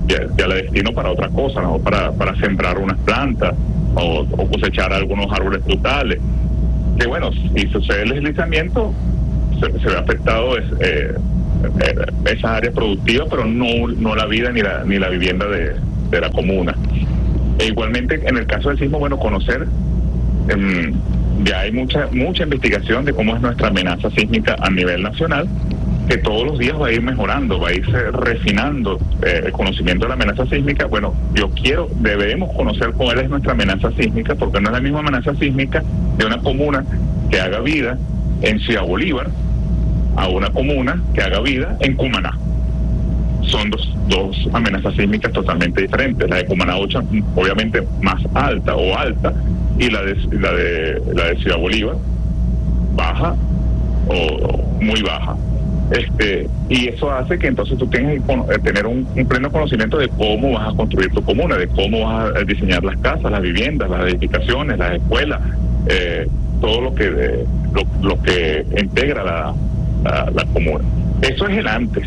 S2: ya, ya la destino para otra cosa, ¿no? Para, para sembrar unas plantas o, o cosechar algunos árboles frutales. Que bueno, si sucede el deslizamiento, se, se ve afectado es, eh, eh, esas áreas productivas, pero no, no la vida ni la, ni la vivienda de, de la comuna. E igualmente, en el caso del sismo, bueno, conocer, eh, ya hay mucha mucha investigación de cómo es nuestra amenaza sísmica a nivel nacional, que todos los días va a ir mejorando, va a irse refinando eh, el conocimiento de la amenaza sísmica. Bueno, yo quiero, debemos conocer cuál es nuestra amenaza sísmica, porque no es la misma amenaza sísmica de una comuna que haga vida en Ciudad Bolívar a una comuna que haga vida en Cumaná. Son dos, dos amenazas sísmicas totalmente diferentes. La de Cumaná ocho, obviamente más alta o alta, y la de la de la de Ciudad Bolívar baja o muy baja. Este, y eso hace que entonces tú tengas que tener un, un pleno conocimiento de cómo vas a construir tu comuna, de cómo vas a diseñar las casas, las viviendas, las edificaciones, las escuelas, eh, todo lo que eh, lo, lo que integra la, la, la comuna. Eso es el antes.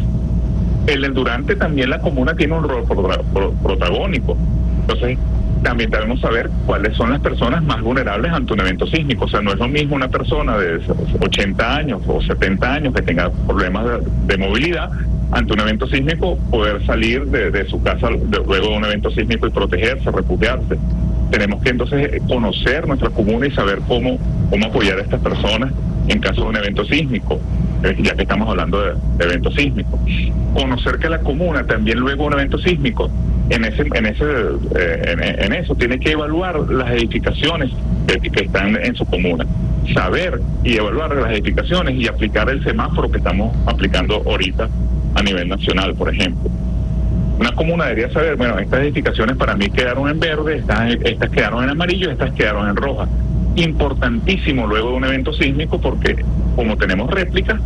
S2: En el durante también la comuna tiene un rol pro, pro, protagónico. Entonces también debemos saber cuáles son las personas más vulnerables ante un evento sísmico. O sea, no es lo mismo una persona de ochenta años o setenta años que tenga problemas de, de movilidad ante un evento sísmico, poder salir de, de su casa de, luego de un evento sísmico y protegerse, refugiarse. Tenemos que entonces conocer nuestra comuna y saber cómo, cómo apoyar a estas personas en caso de un evento sísmico, ya que estamos hablando de, de eventos sísmicos. Conocer que la comuna también luego de un evento sísmico, en ese en ese eh, en, en eso tiene que evaluar las edificaciones que, que están en su comuna, saber y evaluar las edificaciones y aplicar el semáforo que estamos aplicando ahorita a nivel nacional, por ejemplo. Una comuna debería saber, bueno, estas edificaciones para mí quedaron en verde, estas, estas quedaron en amarillo, estas quedaron en roja. Importantísimo luego de un evento sísmico, porque como tenemos réplicas,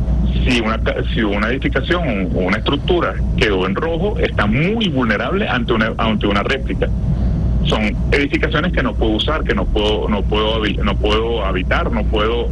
S2: si una si una edificación o una estructura quedó en rojo, está muy vulnerable ante una ante una réplica. Son edificaciones que no puedo usar, que no puedo no puedo no puedo habitar, no puedo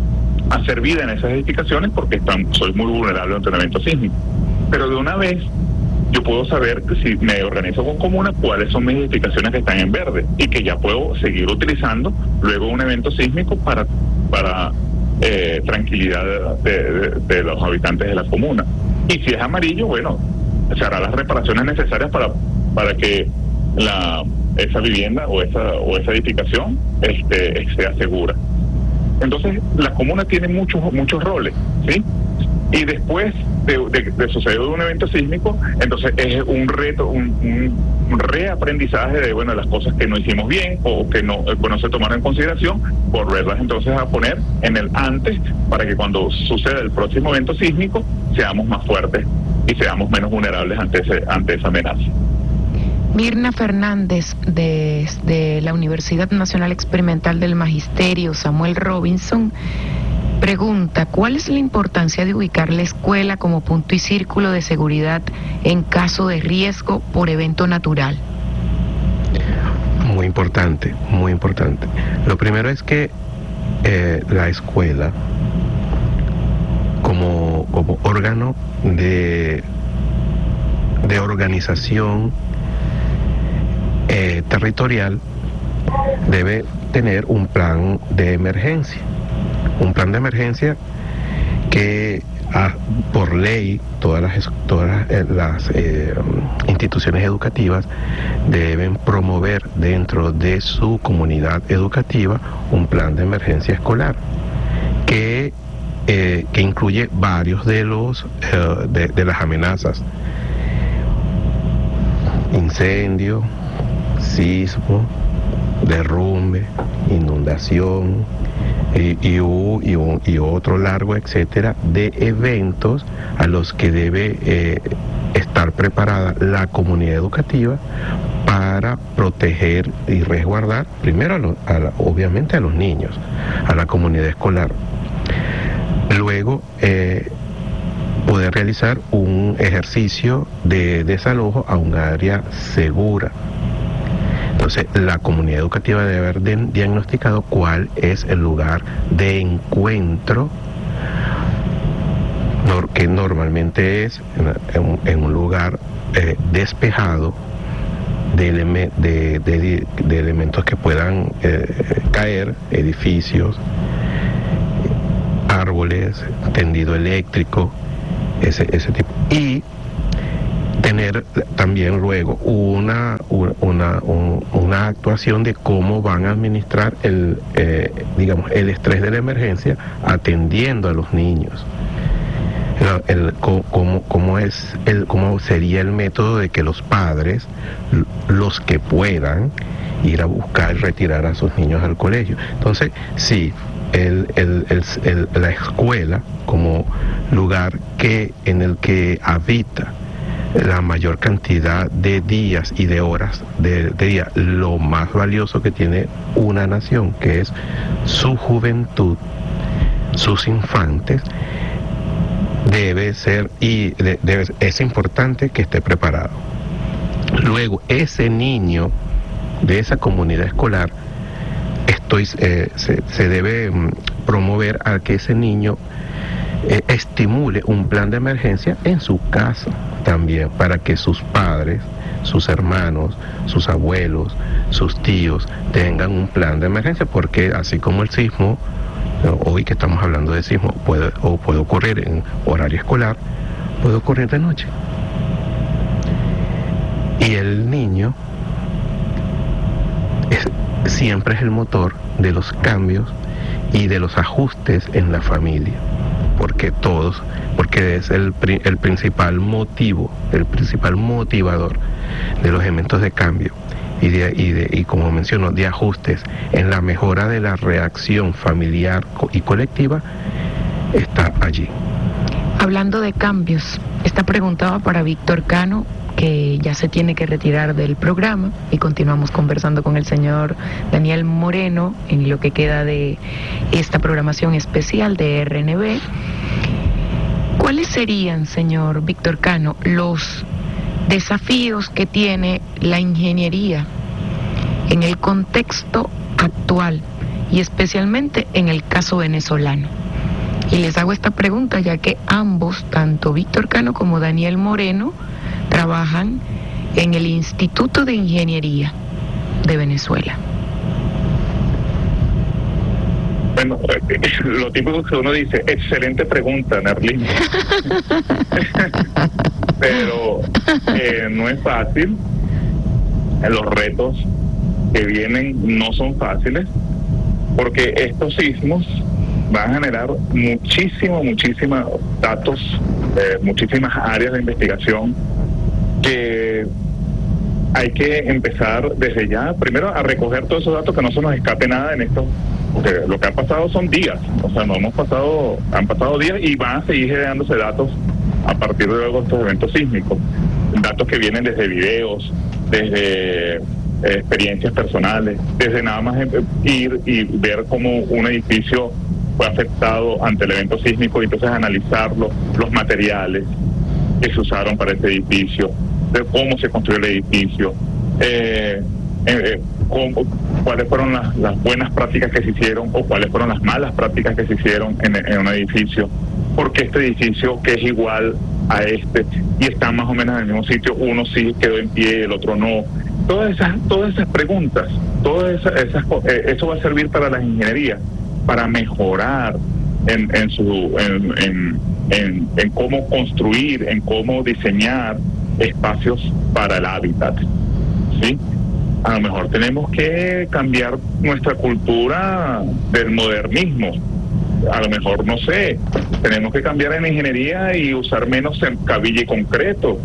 S2: hacer vida en esas edificaciones porque están soy muy vulnerable ante un evento sísmico. Pero de una vez yo puedo saber que si me organizo con comuna, cuáles son mis edificaciones que están en verde y que ya puedo seguir utilizando luego un evento sísmico para para eh, tranquilidad de, de, de los habitantes de la comuna. Y si es amarillo, bueno, se hará las reparaciones necesarias para para que la esa vivienda o esa o esa edificación este sea segura. Entonces la comuna tiene muchos muchos roles, ¿sí? Y después de, de, de suceder un evento sísmico, entonces es un reto, un, un, un reaprendizaje de bueno las cosas que no hicimos bien o que no, que no se tomaron en consideración, volverlas entonces a poner en el antes para que cuando suceda el próximo evento sísmico seamos más fuertes y seamos menos vulnerables ante ese, ante esa amenaza.
S1: Mirna Fernández, de la Universidad Nacional Experimental del Magisterio Samuel Robinson, pregunta: ¿cuál es la importancia de ubicar la escuela como punto y círculo de seguridad en caso de riesgo por evento natural?
S3: Muy importante, muy importante. Lo primero es que eh, la escuela, como, como órgano de, de organización eh, territorial, debe tener un plan de emergencia. Un plan de emergencia que ah, por ley todas las, todas las, las eh, instituciones educativas deben promover dentro de su comunidad educativa un plan de emergencia escolar que, eh, que incluye varios de los eh, de, de las amenazas: incendio, sismo, derrumbe, inundación y, y, y, y otro largo etcétera de eventos a los que debe eh, estar preparada la comunidad educativa para proteger y resguardar primero a lo, a la, obviamente a los niños, a la comunidad escolar. Luego eh, poder realizar un ejercicio de desalojo a un área segura. Entonces, la comunidad educativa debe haber de, diagnosticado cuál es el lugar de encuentro, nor, que normalmente es en, en, en un lugar eh, despejado de, eleme de, de, de elementos que puedan eh, caer, edificios, árboles, tendido eléctrico, ese, ese tipo. Y tener también luego una, una, un, una actuación de cómo van a administrar el, eh, digamos, el estrés de la emergencia atendiendo a los niños. El, el, cómo, cómo, es el, cómo sería el método de que los padres, los que puedan, ir a buscar y retirar a sus niños al colegio. Entonces, sí, el, el, el, el, la escuela como lugar que, en el que habita la mayor cantidad de días y de horas de, de día, lo más valioso que tiene una nación, que es su juventud, sus infantes, debe ser y de, debe, es importante que esté preparado. Luego, ese niño de esa comunidad escolar, estoy, eh, se, se debe mm, promover a que ese niño eh, estimule un plan de emergencia en su casa también, para que sus padres, sus hermanos, sus abuelos, sus tíos tengan un plan de emergencia, porque así como el sismo, hoy que estamos hablando de sismo, puede, o puede ocurrir en horario escolar, puede ocurrir de noche. Y el niño es, siempre es el motor de los cambios y de los ajustes en la familia, porque todos, porque es el, el principal motivo, el principal motivador de los elementos de cambio y, de, y, de, y como menciono, de ajustes en la mejora de la reacción familiar y colectiva, está allí.
S1: Hablando de cambios, esta pregunta va para Víctor Cano, que ya se tiene que retirar del programa, y continuamos conversando con el señor Daniel Moreno en lo que queda de esta programación especial de R N B. ¿Cuáles serían, señor Víctor Cano, los desafíos que tiene la ingeniería en el contexto actual y especialmente en el caso venezolano? Y les hago esta pregunta ya que ambos, tanto Víctor Cano como Daniel Moreno, trabajan en el Instituto de Ingeniería de Venezuela.
S2: Bueno, lo típico que uno dice, excelente pregunta, Nerlin. Pero eh, no es fácil. Los retos que vienen no son fáciles, porque estos sismos van a generar muchísimo, muchísimos datos, eh, muchísimas áreas de investigación que hay que empezar desde ya, primero a recoger todos esos datos, que no se nos escape nada en esto, porque lo que ha pasado son días, o sea, no hemos pasado, han pasado días y van a seguir generándose datos a partir de luego estos eventos sísmicos, datos que vienen desde videos, desde eh, experiencias personales, desde nada más ir y ver cómo un edificio fue afectado ante el evento sísmico y entonces analizarlo, los materiales que se usaron para este edificio, de cómo se construyó el edificio, eh, eh, cómo, cuáles fueron las, las buenas prácticas que se hicieron o cuáles fueron las malas prácticas que se hicieron en, en un edificio, porque este edificio que es igual a este y está más o menos en el mismo sitio, uno sí quedó en pie, el otro no. Todas esas, todas esas preguntas, todas esas, esas eh, eso va a servir para las ingenierías, para mejorar en, en su en, en, en, en cómo construir, en cómo diseñar espacios para el hábitat, ¿sí? A lo mejor tenemos que cambiar nuestra cultura del modernismo. A lo mejor, no sé, tenemos que cambiar en ingeniería y usar menos cabilla y concreto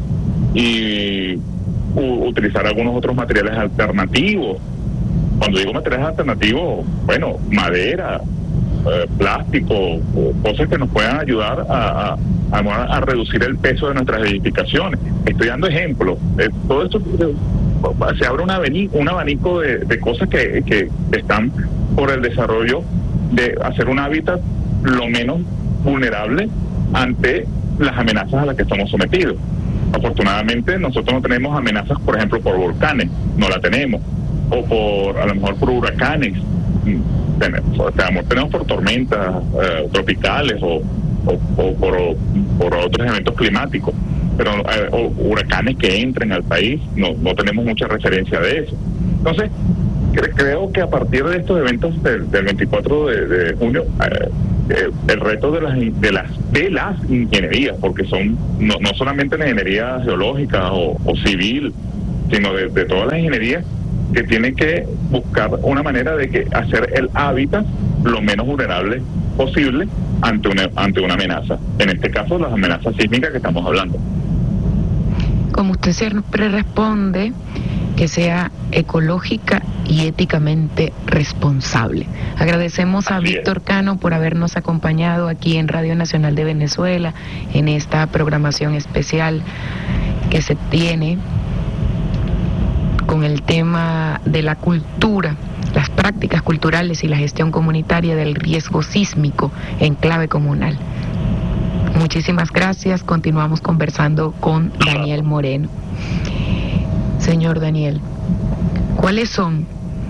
S2: y u- utilizar algunos otros materiales alternativos. Cuando digo materiales alternativos, bueno, madera, eh, plástico, cosas que nos puedan ayudar a, a, a, a reducir el peso de nuestras edificaciones. Estoy dando ejemplos. Eh, todo esto eh, se abre un abanico, un abanico de, de cosas que, que están por el desarrollo de hacer un hábitat lo menos vulnerable ante las amenazas a las que estamos sometidos. Afortunadamente nosotros no tenemos amenazas, por ejemplo, por volcanes, no la tenemos, o por, a lo mejor por huracanes, tenemos, tenemos por tormentas eh, tropicales o, o, o por, por otros eventos climáticos, pero eh, o huracanes que entren al país, no, no tenemos mucha referencia de eso. Entonces, cre- creo que a partir de estos eventos del, del veinticuatro de, de junio, eh, eh, el reto de las de las de las ingenierías, porque son no, no solamente la ingeniería geológica o, o civil, sino de, de todas las ingenierías, que tienen que buscar una manera de que hacer el hábitat lo menos vulnerable posible ante una ante una amenaza. En este caso, las amenazas sísmicas que estamos hablando.
S1: Como usted siempre responde, que sea ecológica y éticamente responsable. Agradecemos a
S2: Así
S1: Víctor
S2: es.
S1: Cano por habernos acompañado aquí en Radio Nacional de Venezuela en esta programación especial que se tiene con el tema de la cultura, las prácticas culturales y la gestión comunitaria del riesgo sísmico en clave comunal. Muchísimas gracias. Continuamos conversando con Daniel Moreno. Señor Daniel, ¿cuáles son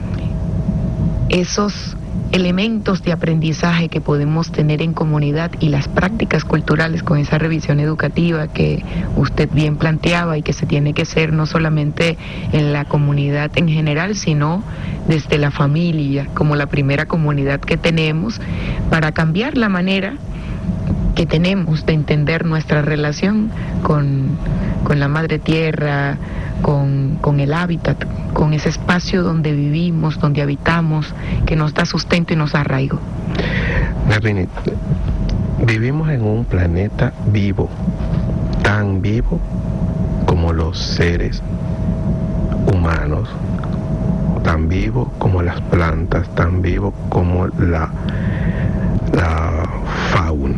S1: esos elementos de aprendizaje que podemos tener en comunidad y las prácticas culturales con esa revisión educativa que usted bien planteaba y que se tiene que hacer no solamente en la comunidad en general, sino desde la familia, como la primera comunidad que tenemos, para cambiar la manera que tenemos de entender nuestra relación con, con la madre tierra, con, con el hábitat, con ese espacio donde vivimos, donde habitamos, que nos da sustento y nos da arraigo?
S3: Merlini, vivimos en un planeta vivo, tan vivo como los seres humanos, tan vivo como las plantas, tan vivo como la, la fauna.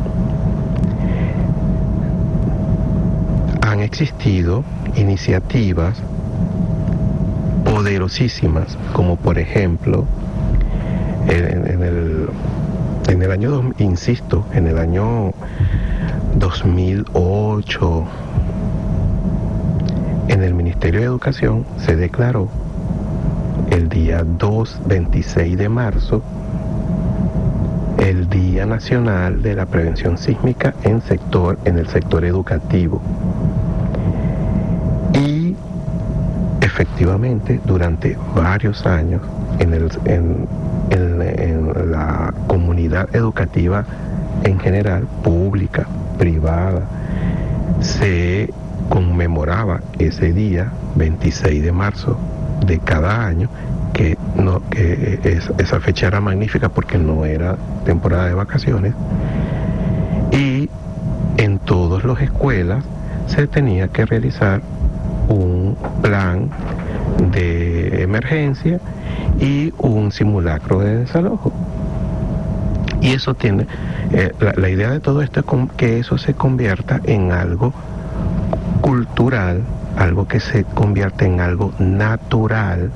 S3: Han existido iniciativas poderosísimas, como por ejemplo en, en el en el año dos, insisto, en el año dos mil ocho, en el Ministerio de Educación se declaró el día dos, veintiséis de marzo el Día Nacional de la Prevención Sísmica en sector en el sector educativo. Y efectivamente, durante varios años, en, el, en, en, en la comunidad educativa en general, pública, privada, se conmemoraba ese día, veintiséis de marzo de cada año, que, no, que es, esa fecha era magnífica porque no era temporada de vacaciones, y en todas las escuelas se tenía que realizar un plan de emergencia y un simulacro de desalojo. Y eso tiene, eh, la, la idea de todo esto es con, que eso se convierta en algo cultural, algo que se convierta en algo natural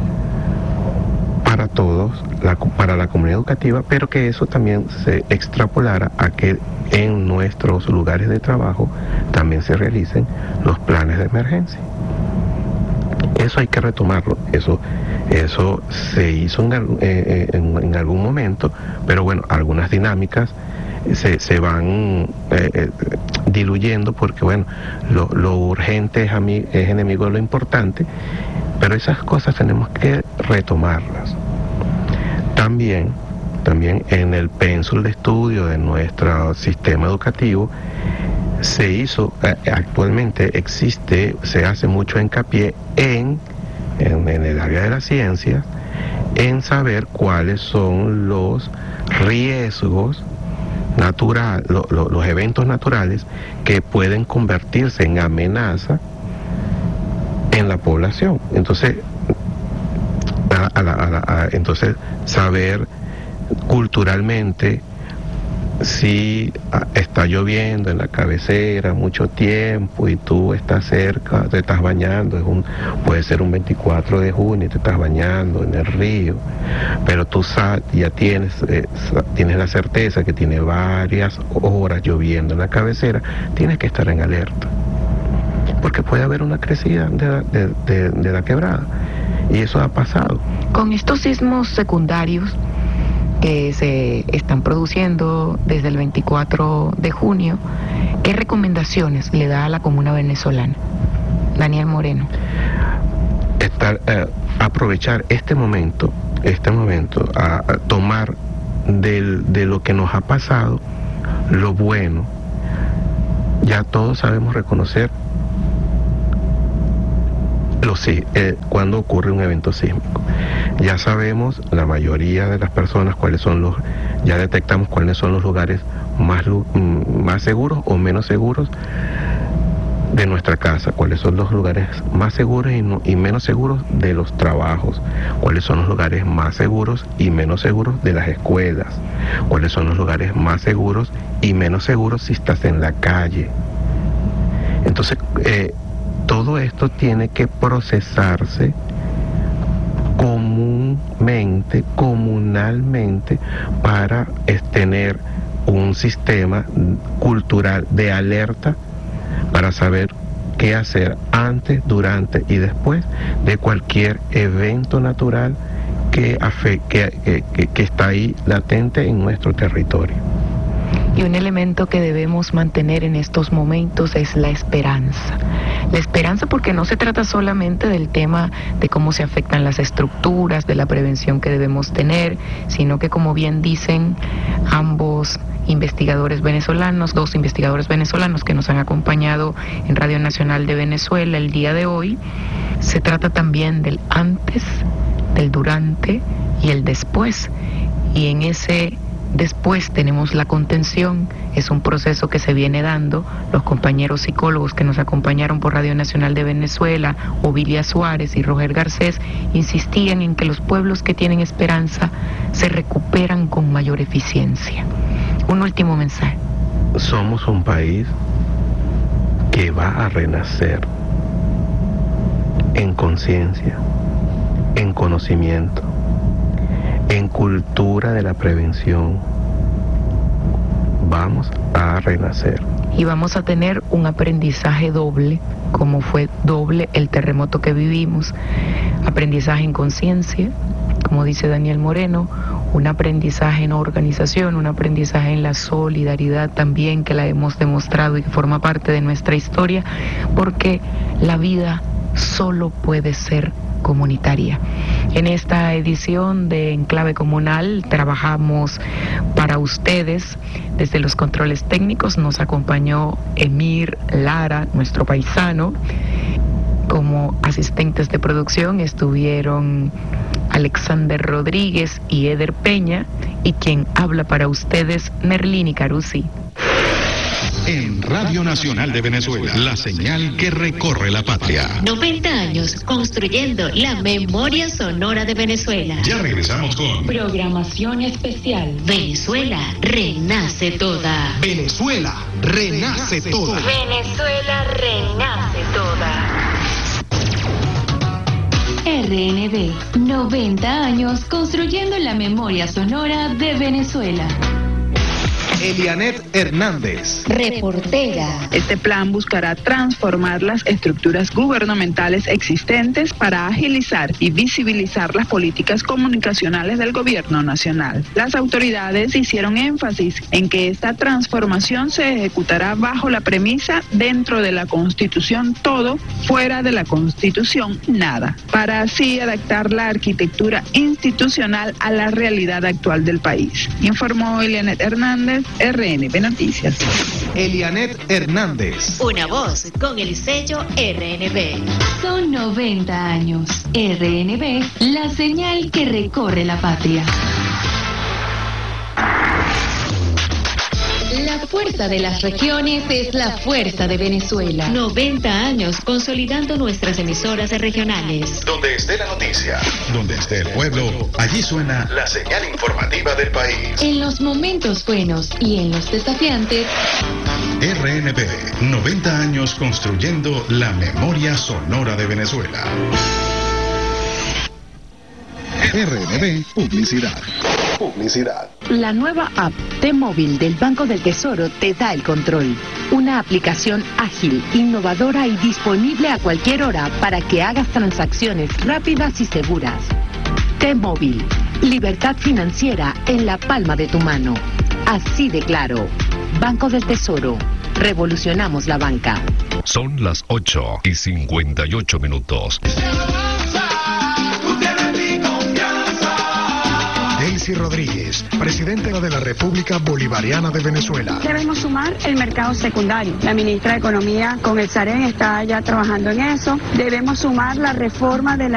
S3: para todos, la, para la comunidad educativa, pero que eso también se extrapolara a que en nuestros lugares de trabajo también se realicen los planes de emergencia. Eso hay que retomarlo, eso, eso se hizo en, eh, en, en algún momento, pero bueno, algunas dinámicas se, se van eh, eh, diluyendo porque bueno, lo, lo urgente es, a mí, es enemigo de lo importante, pero esas cosas tenemos que retomarlas. También, también en el pénsul de estudio de nuestro sistema educativo se hizo, actualmente existe, se hace mucho hincapié en, en, en el área de las ciencias, en saber cuáles son los riesgos naturales, lo, lo, los eventos naturales que pueden convertirse en amenaza en la población. Entonces, a, a la, a la, a, entonces saber culturalmente si está lloviendo en la cabecera mucho tiempo y tú estás cerca, te estás bañando, es un, puede ser un veinticuatro de junio y te estás bañando en el río, pero tú ya tienes, eh, tienes la certeza que tiene varias horas lloviendo en la cabecera, tienes que estar en alerta, porque puede haber una crecida de la, de, de, de la quebrada, y eso ha pasado.
S1: Con estos sismos secundarios, que se están produciendo desde el veinticuatro de junio, ¿qué recomendaciones le da a la comuna venezolana? Daniel Moreno.
S3: Estar, eh, aprovechar este momento, este momento, a, a tomar del, de lo que nos ha pasado, lo bueno. Ya todos sabemos reconocer lo, eh, cuando ocurre un evento sísmico. Ya sabemos, la mayoría de las personas, cuáles son los, ya detectamos cuáles son los lugares más, más seguros o menos seguros de nuestra casa, cuáles son los lugares más seguros y, no, y menos seguros de los trabajos, cuáles son los lugares más seguros y menos seguros de las escuelas, cuáles son los lugares más seguros y menos seguros si estás en la calle. Entonces, eh, todo esto tiene que procesarse comúnmente, comunalmente, para tener un sistema cultural de alerta para saber qué hacer antes, durante y después de cualquier evento natural que, afecte, que, que, que está ahí latente en nuestro territorio.
S1: Y un elemento que debemos mantener en estos momentos es la esperanza. La esperanza, porque no se trata solamente del tema de cómo se afectan las estructuras, de la prevención que debemos tener, sino que, como bien dicen ambos investigadores venezolanos, dos investigadores venezolanos que nos han acompañado en Radio Nacional de Venezuela el día de hoy, se trata también del antes, del durante y el después. Y en ese después tenemos la contención, es un proceso que se viene dando. Los compañeros psicólogos que nos acompañaron por Radio Nacional de Venezuela, Ovilia Suárez y Roger Garcés, insistían en que los pueblos que tienen esperanza se recuperan con mayor eficiencia. Un último mensaje.
S3: Somos un país que va a renacer en conciencia, en conocimiento, en cultura de la prevención. Vamos a renacer.
S1: Y vamos a tener un aprendizaje doble, como fue doble el terremoto que vivimos. Aprendizaje en conciencia, como dice Daniel Moreno, un aprendizaje en organización, un aprendizaje en la solidaridad también, que la hemos demostrado y que forma parte de nuestra historia, porque la vida solo puede ser comunitaria. En esta edición de Enclave Comunal trabajamos para ustedes. Desde los controles técnicos nos acompañó Emir Lara, nuestro paisano. Como asistentes de producción estuvieron Alexander Rodríguez y Eder Peña, y quien habla para ustedes, Merlini Carusi.
S4: En Radio Nacional de Venezuela, la señal que recorre la patria.
S5: noventa años construyendo la memoria sonora de Venezuela.
S4: Ya regresamos con
S5: programación especial. Venezuela renace toda.
S4: Venezuela renace toda.
S5: Venezuela renace toda. R N V, noventa años construyendo la memoria sonora de Venezuela.
S4: Elianet Hernández,
S5: reportera.
S6: Este plan buscará transformar las estructuras gubernamentales existentes para agilizar y visibilizar las políticas comunicacionales del gobierno nacional. Las autoridades hicieron énfasis en que esta transformación se ejecutará bajo la premisa: dentro de la Constitución todo, fuera de la Constitución nada, para así adaptar la arquitectura institucional a la realidad actual del país. Informó Elianet Hernández, R N V Noticias.
S4: Elianet Hernández.
S5: Una voz con el sello R N V. Son noventa años. R N V, la señal que recorre la patria. La fuerza de las regiones es la fuerza de Venezuela. noventa años consolidando nuestras emisoras regionales.
S4: Donde esté la noticia, donde esté el pueblo, allí suena la señal informativa del país.
S5: En los momentos buenos y en los desafiantes.
S4: R N V, noventa años construyendo la memoria sonora de Venezuela. R N V Publicidad. Publicidad.
S7: La nueva app T-Móvil del Banco del Tesoro te da el control. Una aplicación ágil, innovadora y disponible a cualquier hora para que hagas transacciones rápidas y seguras. T-Móvil, Libertad financiera en la palma de tu mano. Así de claro. Banco del Tesoro. Revolucionamos la banca.
S8: Son las ocho y cincuenta y ocho minutos.
S9: Daisy Rodríguez, presidenta de la República Bolivariana de Venezuela.
S10: Debemos sumar el mercado secundario. La ministra de Economía con el SAREN está ya trabajando en eso. Debemos sumar la reforma de la